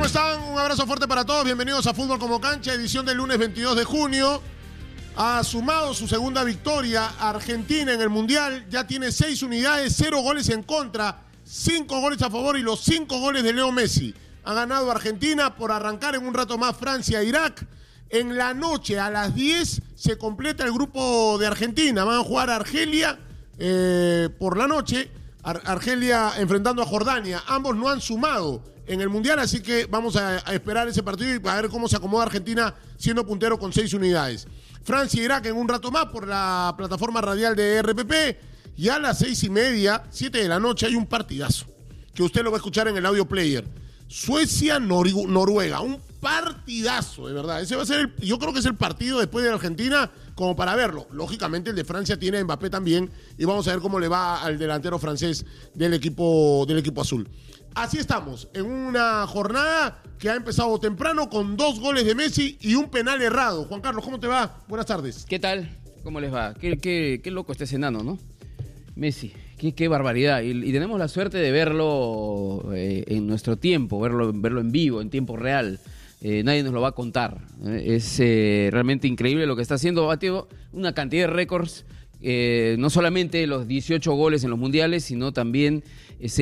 ¿Cómo están? Un abrazo fuerte para todos. Bienvenidos a Fútbol como Cancha, edición del lunes 22 de junio. Ha sumado su segunda victoria Argentina en el Mundial. Ya tiene 6 unidades, 0 goles en contra, 5 goles a favor y los 5 goles de Leo Messi. Ha ganado Argentina. Por arrancar en un rato más Francia e Irak. En la noche, a las 10, se completa el grupo de Argentina. Van a jugar a Argelia por la noche. Argelia enfrentando a Jordania. Ambos no han sumado en el Mundial, así que vamos a esperar ese partido y a ver cómo se acomoda Argentina siendo puntero con 6 unidades. Francia e Irak en un rato más por la plataforma radial de RPP. Y a las 6:30, 7 de la noche, hay un partidazo que usted lo va a escuchar en el audio player. Suecia-Noruega, un partidazo, de verdad. Ese va a ser yo creo que es el partido después de Argentina como para verlo. Lógicamente el de Francia tiene a Mbappé también y vamos a ver cómo le va al delantero francés del equipo azul. Así estamos, en una jornada que ha empezado temprano con 2 goles de Messi y un penal errado. Juan Carlos, ¿cómo te va? Buenas tardes. ¿Qué tal? ¿Cómo les va? Qué loco este enano, ¿no? Messi, qué barbaridad. Y tenemos la suerte de verlo en nuestro tiempo, verlo en vivo, en tiempo real. Nadie nos lo va a contar. Es realmente increíble lo que está haciendo. Ha batido una cantidad de récords. No solamente los 18 goles en los mundiales, sino también es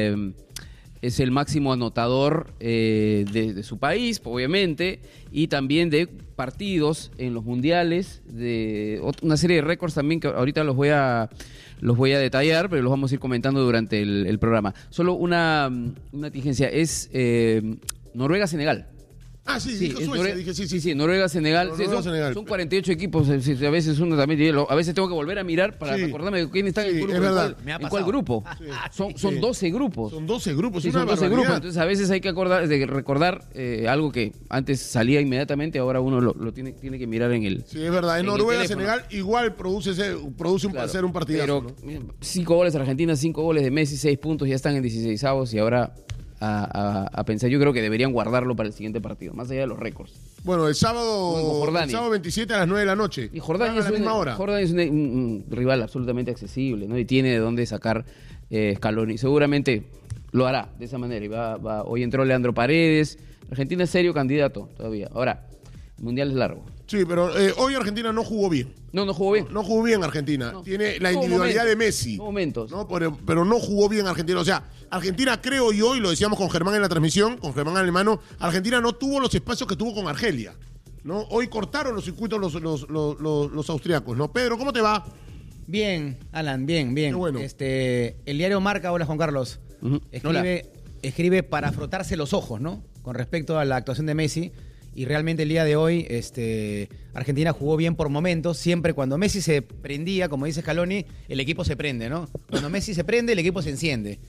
el máximo anotador de su país, obviamente, y también de partidos en los mundiales, de una serie de récords también que ahorita los voy a detallar, pero los vamos a ir comentando durante el programa. Solo una tingencia, es Noruega-Senegal. Ah, sí, dijo Suecia, dije sí. Sí, Noruega-Senegal. Son 48 equipos, a veces uno también, a veces tengo que volver a mirar para recordarme de quién está en el grupo, en cuál grupo. Son 12 grupos. Son 12 grupos, son 12 grupos, entonces a veces hay que recordar algo que antes salía inmediatamente, ahora uno lo tiene que mirar en el. Sí, es verdad, en Noruega-Senegal igual produce hacer un partidazo. Pero 5 goles Argentina, 5 goles de Messi, 6 puntos, ya están en 16avos y ahora a pensar, yo creo que deberían guardarlo para el siguiente partido, más allá de los récords. Bueno, el sábado 27 a las 9 de la noche. Y Jordania es un rival absolutamente accesible, ¿no? Y tiene de dónde sacar Scaloni. Seguramente lo hará de esa manera. Y hoy entró Leandro Paredes. Argentina es serio candidato todavía. Ahora, el Mundial es largo. Sí, pero hoy Argentina no jugó bien. No jugó bien. No jugó bien Argentina. No. Tiene la individualidad de Messi. Momentos. ¿No? Pero no jugó bien Argentina. O sea, Argentina, creo yo, y lo decíamos con Germán en la transmisión, con Germán Alemano, Argentina no tuvo los espacios que tuvo con Argelia, ¿no? Hoy cortaron los circuitos los austriacos, ¿no? Pedro, ¿cómo te va? Bien, Alan, bien. Qué bueno. El diario Marca, hola Juan Carlos, escribe para frotarse los ojos, ¿no? Con respecto a la actuación de Messi. Y realmente el día de hoy Argentina jugó bien por momentos. Siempre cuando Messi se prendía, como dice Scaloni, el equipo se prende, ¿no? Cuando Messi se prende, el equipo se enciende.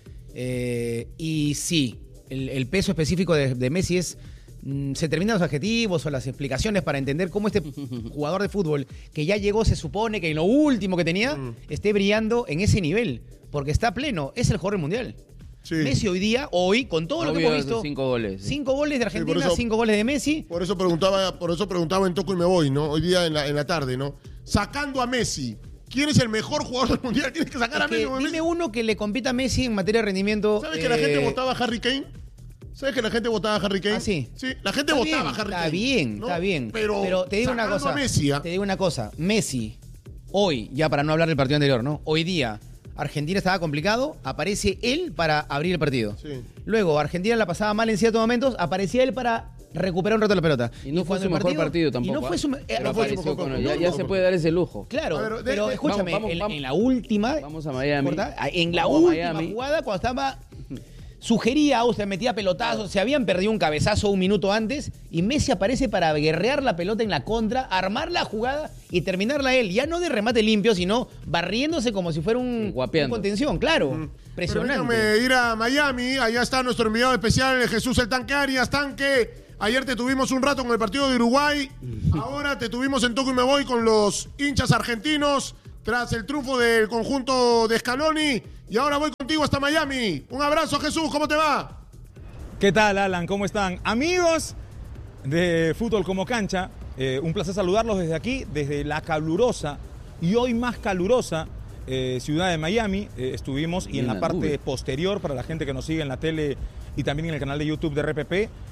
Y sí, el peso específico de Messi es... se terminan los adjetivos o las explicaciones para entender cómo este jugador de fútbol que ya llegó, se supone que en lo último que tenía, esté brillando en ese nivel. Porque está pleno, es el jugador del Mundial. Sí. Messi hoy, con todo lo que hemos visto, 5 goles. 5 goles de Argentina, 5 goles de Messi. Por eso preguntaba en Toco y me voy, ¿no? Hoy día en la tarde, ¿no? Sacando a Messi, ¿quién es el mejor jugador del Mundial? Tienes que sacar a Messi. Dime uno que le compita a Messi en materia de rendimiento. ¿Sabes que la gente votaba a Harry Kane? ¿Sabes que la gente votaba a Harry Kane? Ah, sí. Sí, la gente votaba a Harry Kane. Está bien. Pero te digo una cosa. Messi, hoy, ya para no hablar del partido anterior, ¿no? Hoy día, Argentina estaba complicado, aparece él para abrir el partido. Sí. Luego, Argentina la pasaba mal en ciertos momentos, aparecía él para recuperar un rato la pelota. Y no fue su mejor partido tampoco. Y no fue su ya se puede dar ese lujo. Claro, pero escúchame, en la última... Vamos a Miami. En la última jugada, cuando estaba... Sugería a Austria, metía pelotazos, se habían perdido un cabezazo un minuto antes y Messi aparece para guerrear la pelota en la contra, armar la jugada y terminarla él. Ya no de remate limpio, sino barriéndose como si fuera un contención, claro. Impresionante. Permítame ir a Miami, allá está nuestro enviado especial, Jesús el Tanque Arias. Tanque, ayer te tuvimos un rato con el partido de Uruguay, ahora te tuvimos en Toco y me voy con los hinchas argentinos tras el triunfo del conjunto de Scaloni. Y ahora voy contigo hasta Miami. Un abrazo, Jesús, ¿cómo te va? ¿Qué tal, Alan? ¿Cómo están? Amigos de Fútbol como Cancha, un placer saludarlos desde aquí, desde la calurosa y hoy más calurosa ciudad de Miami. Estuvimos y en la parte posterior, para la gente que nos sigue en la tele y también en el canal de YouTube de RPP,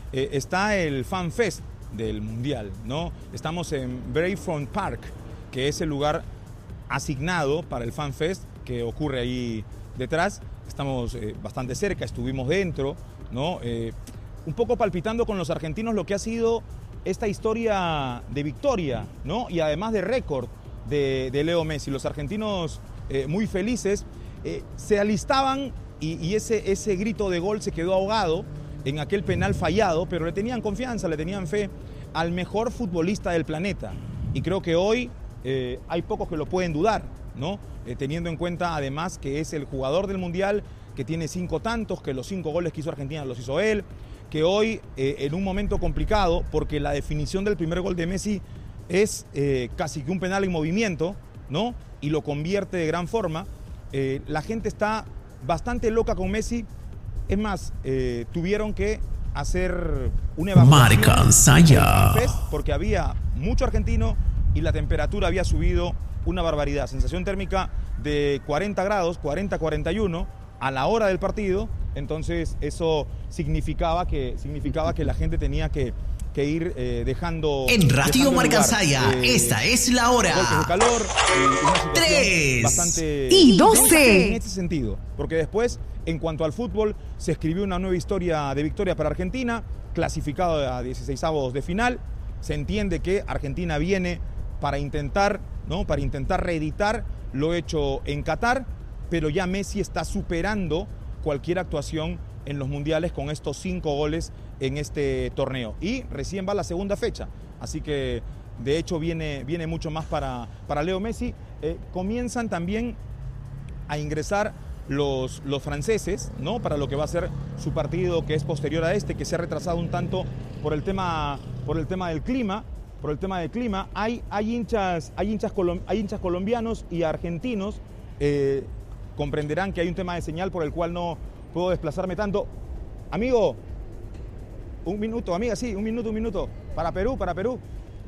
está el Fan Fest del Mundial, ¿no? Estamos en Bayfront Park, que es el lugar asignado para el Fan Fest que ocurre ahí detrás. Estamos bastante cerca, estuvimos dentro, ¿no? Un poco palpitando con los argentinos lo que ha sido esta historia de victoria, ¿no? Y además de récord de Leo Messi. Los argentinos muy felices se alistaban y ese grito de gol se quedó ahogado en aquel penal fallado, pero le tenían confianza, le tenían fe al mejor futbolista del planeta. Y creo que hoy hay pocos que lo pueden dudar, ¿no? Teniendo en cuenta además que es el jugador del Mundial, que tiene 5 tantos, que los 5 goles que hizo Argentina los hizo él, que hoy en un momento complicado, porque la definición del primer gol de Messi es casi que un penal en movimiento, ¿no? Y lo convierte de gran forma. La gente está bastante loca con Messi. Es más, tuvieron que hacer una evacuación porque había mucho argentino y la temperatura había subido una barbaridad. Sensación térmica de 40 grados, 40-41 a la hora del partido. Entonces eso significaba que la gente tenía que ir dejando... En Radio Marcansaya, esta es la hora. Golpes de calor, una 3 bastante y 12. En este sentido, porque después, en cuanto al fútbol, se escribió una nueva historia de victoria para Argentina, clasificado a 16avos de final. Se entiende que Argentina viene para intentar, ¿no? Para intentar reeditar lo hecho en Qatar, pero ya Messi está superando cualquier actuación en los mundiales con estos 5 goles en este torneo. Y recién va la segunda fecha, así que de hecho viene mucho más para Leo Messi. Comienzan también a ingresar los franceses, ¿no? Para lo que va a ser su partido, que es posterior a este, que se ha retrasado un tanto por el tema del clima. Por el tema del clima, hay hinchas colombianos y argentinos. Comprenderán que hay un tema de señal por el cual no puedo desplazarme tanto. Amigo, un minuto, amiga, sí, un minuto. Para Perú.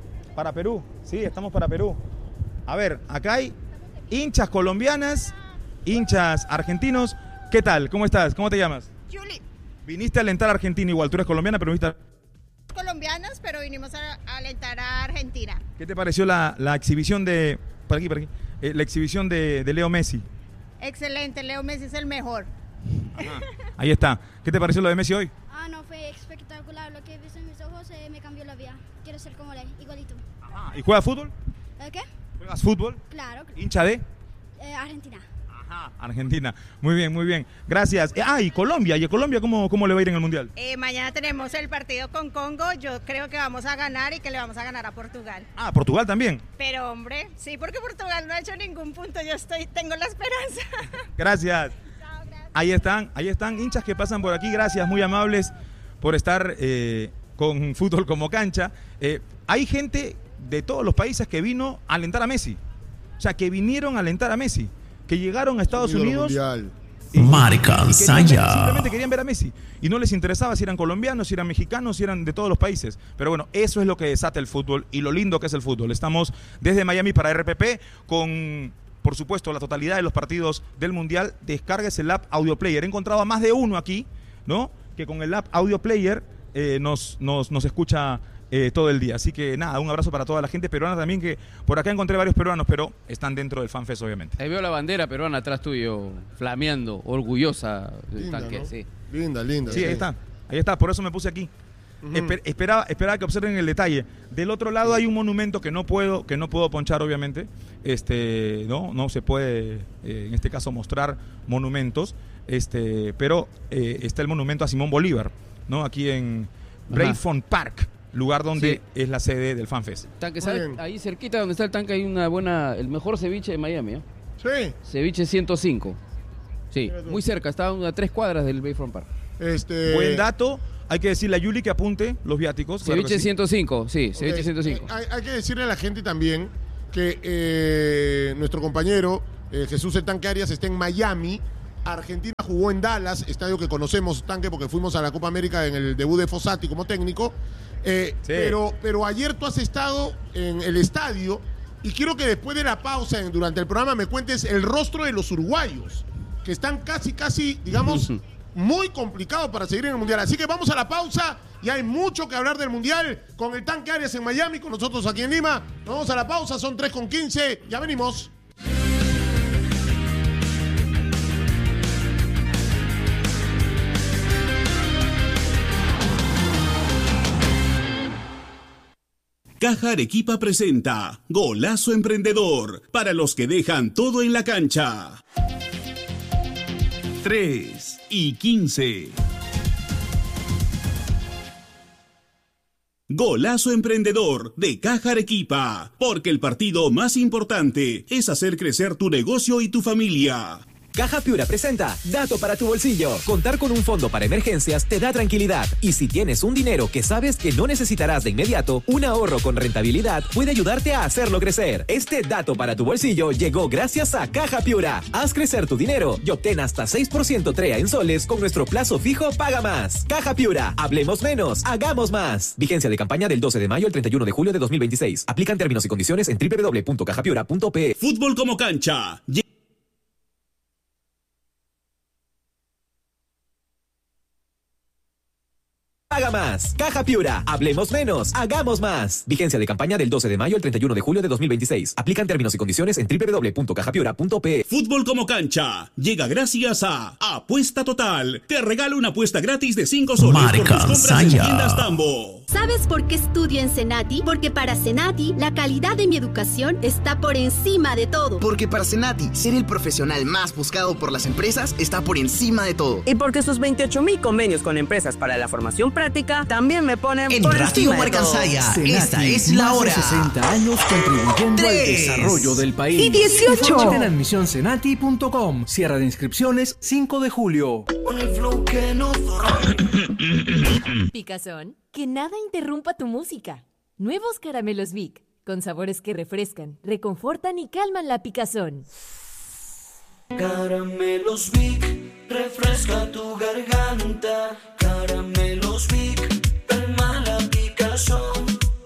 Sí, estamos para Perú. A ver, acá hay hinchas colombianas, hinchas argentinos. ¿Qué tal? ¿Cómo estás? ¿Cómo te llamas? Julie. Viniste a alentar a Argentina igual, tú eres colombiana, pero viniste colombianos, pero vinimos a alentar a Argentina. ¿Qué te pareció la exhibición de... Por aquí. La exhibición de Leo Messi? Excelente, Leo Messi es el mejor. Ajá. Ahí está. ¿Qué te pareció lo de Messi hoy? No, fue espectacular. Lo que he visto en mis ojos me cambió la vida. Quiero ser como él, igualito. Ajá. ¿Y juegas fútbol? ¿Qué? ¿Juegas fútbol? Claro. ¿Hincha de? Argentina. Ajá, Argentina. Muy bien. Gracias. ¿Y Colombia? ¿Y a Colombia cómo le va a ir en el Mundial? Mañana tenemos el partido con Congo. Yo creo que vamos a ganar y que le vamos a ganar a Portugal. ¿Portugal también? Pero, hombre, sí, porque Portugal no ha hecho ningún punto. Tengo la esperanza. Gracias. Chao, gracias. Ahí están hinchas que pasan por aquí. Gracias, muy amables por estar con Fútbol como Cancha. Hay gente de todos los países que vino a alentar a Messi. O sea, que vinieron a alentar a Messi. Que llegaron a Estados Unidos y simplemente querían ver a Messi y no les interesaba si eran colombianos, si eran mexicanos, si eran de todos los países. Pero bueno, eso es lo que desata el fútbol y lo lindo que es el fútbol. Estamos desde Miami para RPP con, por supuesto, la totalidad de los partidos del Mundial. Descargues el app Audio Player. He encontrado a más de uno aquí, ¿no? Que con el app Audio Player nos escucha todo el día. Así que nada, un abrazo para toda la gente peruana también, que por acá encontré varios peruanos, pero están dentro del FanFest, obviamente. Ahí veo la bandera peruana atrás tuyo, flameando, orgullosa del Linda, tanque, ¿no? sí. Linda. Sí, ahí está, por eso me puse aquí. Esperaba que observen el detalle. Del otro lado hay un monumento que no puedo ponchar, obviamente. No se puede, en este caso, mostrar monumentos, pero está el monumento a Simón Bolívar, ¿no? Aquí en Bayfront Park, lugar donde es la sede del FanFest. Tanque, ¿sabes? Ahí cerquita donde está el tanque hay el mejor ceviche de Miami, ¿eh? Sí. Ceviche 105. Sí, muy cerca, está a 3 cuadras del Bayfront Park. Buen dato. Hay que decirle a Yuli que apunte los viáticos. Ceviche claro 105, sí, ceviche 105. Hay que decirle a la gente también que nuestro compañero Jesús el Tanque Arias está en Miami. Argentina jugó en Dallas, estadio que conocemos, Tanque, porque fuimos a la Copa América en el debut de Fossati como técnico. Sí. Pero ayer tú has estado en el estadio y quiero que después de la pausa, durante el programa, me cuentes el rostro de los uruguayos, que están casi, digamos, muy complicados para seguir en el Mundial. Así que vamos a la pausa. y hay mucho que hablar del Mundial con el Tanque Arias en Miami, con nosotros aquí en Lima. Nos vamos a la pausa, son 3:15, ya venimos. Caja Arequipa presenta Golazo Emprendedor, para los que dejan todo en la cancha. 3:15. Golazo Emprendedor de Caja Arequipa, porque el partido más importante es hacer crecer tu negocio y tu familia. Caja Piura presenta Dato para tu bolsillo. Contar con un fondo para emergencias te da tranquilidad. Y si tienes un dinero que sabes que no necesitarás de inmediato, un ahorro con rentabilidad puede ayudarte a hacerlo crecer. Este Dato para tu bolsillo llegó gracias a Caja Piura. Haz crecer tu dinero y obtén hasta 6% TREA en soles con nuestro plazo fijo Paga Más. Caja Piura. Hablemos menos, hagamos más. Vigencia de campaña del 12 de mayo al 31 de julio de 2026. Aplican términos y condiciones en www.cajapiura.pe. Fútbol como cancha. Paga Más. Caja Piura. Hablemos menos, hagamos más. Vigencia de campaña del 12 de mayo al 31 de julio de 2026. Aplican términos y condiciones en www.cajapiura.pe. Fútbol como cancha llega gracias a Apuesta Total. Te regalo una apuesta gratis de 5 soles por tus compras en tiendas Tambo. ¿Sabes por qué estudio en Senati? Porque para Senati, la calidad de mi educación está por encima de todo. Porque para Senati, ser el profesional más buscado por las empresas está por encima de todo. Y porque sus 28,000 convenios con empresas para la formación práctica también me ponen en por Radio encima Marcansaya, de todo. esta es la hora. 60 años contribuyendo al desarrollo del país. Y 18. Infórmate en admisioncenati.com. Cierre de inscripciones 5 de julio. Picazón, que nada interrumpa tu música. Nuevos caramelos Vic, con sabores que refrescan, reconfortan y calman la picazón. Caramelos Vic, refresca tu garganta. Caramelos Vic, calma la picazón.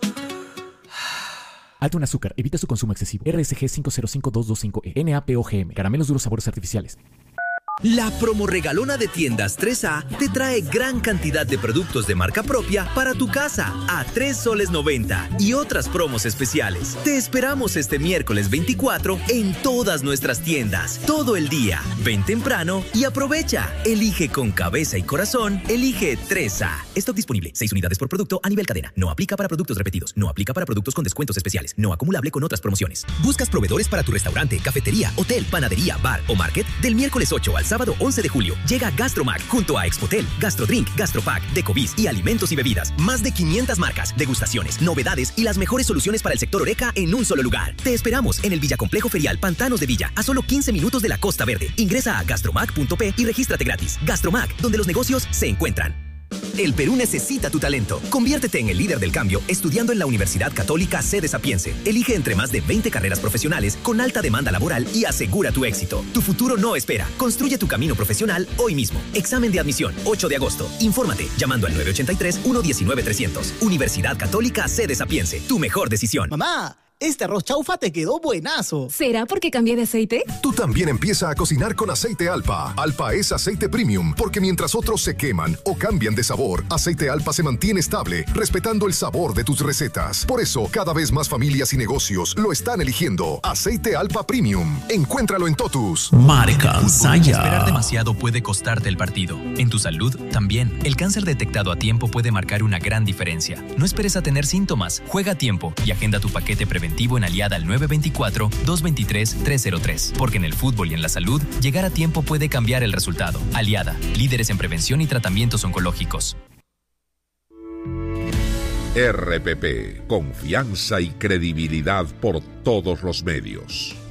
Alto en azúcar, evita su consumo excesivo. RSG 505225E, NAPOGM, caramelos duros sabores artificiales. La promo regalona de Tiendas 3A te trae gran cantidad de productos de marca propia para tu casa a 3 soles 90 y otras promos especiales. Te esperamos este miércoles 24 en todas nuestras tiendas, todo el día. Ven temprano y aprovecha. Elige con cabeza y corazón, elige 3A. Stock disponible, 6 unidades por producto a nivel cadena. No aplica para productos repetidos, no aplica para productos con descuentos especiales, no acumulable con otras promociones. ¿Buscas proveedores para tu restaurante, cafetería, hotel, panadería, bar o market? Del miércoles 8 al sábado 11 de julio llega Gastromac junto a Expotel, Gastrodrink, Gastropack, Decovis y Alimentos y Bebidas. Más de 500 marcas, degustaciones, novedades y las mejores soluciones para el sector Horeca en un solo lugar. Te esperamos en el Villacomplejo Ferial Pantanos de Villa, a solo 15 minutos de la Costa Verde. Ingresa a gastromac.p y regístrate gratis. Gastromac, donde los negocios se encuentran. El Perú necesita tu talento. Conviértete en el líder del cambio estudiando en la Universidad Católica Sede Sapiense. Elige entre más de 20 carreras profesionales con alta demanda laboral y asegura tu éxito. Tu futuro no espera. Construye tu camino profesional hoy mismo. Examen de admisión, 8 de agosto. Infórmate llamando al 983-119-300. Universidad Católica Sede Sapiense. Tu mejor decisión. Mamá, este arroz chaufa te quedó buenazo. ¿Será porque cambié de aceite? Tú también empieza a cocinar con aceite Alpa. Alpa es aceite premium, porque mientras otros se queman o cambian de sabor, aceite Alpa se mantiene estable, respetando el sabor de tus recetas. Por eso, cada vez más familias y negocios lo están eligiendo. Aceite Alpa Premium. Encuéntralo en Totus. Marcansaya. Esperar demasiado puede costarte el partido. En tu salud, también. El cáncer detectado a tiempo puede marcar una gran diferencia. No esperes a tener síntomas. Juega a tiempo y agenda tu paquete preventivo en Aliada al 924-223-303. Porque en el fútbol y en la salud, llegar a tiempo puede cambiar el resultado. Aliada, líderes en prevención y tratamientos oncológicos. RPP, confianza y credibilidad por todos los medios.